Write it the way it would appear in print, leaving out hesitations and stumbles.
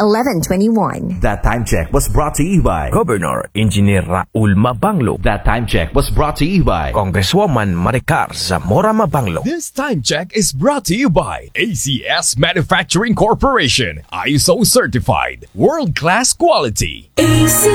1121. That time check was brought to you by Governor Engineer Raul Mabanglo, That time check was brought to you by Congresswoman Maricar Zamora Mabanglo. This time check is brought to you by ACS Manufacturing Corporation, ISO certified, world-class quality.